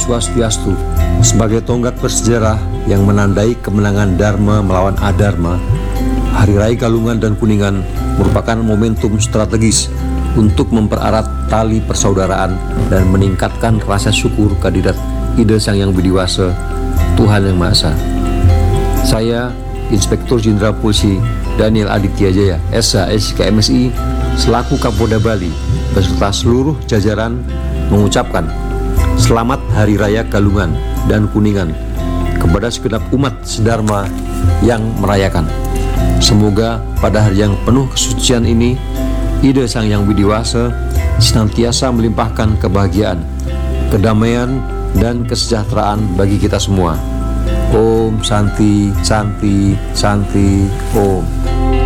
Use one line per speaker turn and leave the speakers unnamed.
Swastiastu. Sebagai tonggak bersejarah yang menandai kemenangan Dharma melawan Adharma, Hari Raya Galungan dan Kuningan merupakan momentum strategis untuk mempererat tali persaudaraan dan meningkatkan rasa syukur kehadirat Ida Sang Hyang Widi Wasa, Tuhan Yang Maha Esa. Saya, Inspektur Jenderal Polisi Daniel Aditya Jaya, SH SK MSI, selaku Kapolda Bali, beserta seluruh jajaran mengucapkan Selamat Hari Raya Galungan dan Kuningan kepada segenap umat sedharma yang merayakan. Semoga pada hari yang penuh kesucian ini, Ida Sang Hyang Widi Wasa senantiasa melimpahkan kebahagiaan, kedamaian, dan kesejahteraan bagi kita semua. Om Santi, Santi, Santi, Om.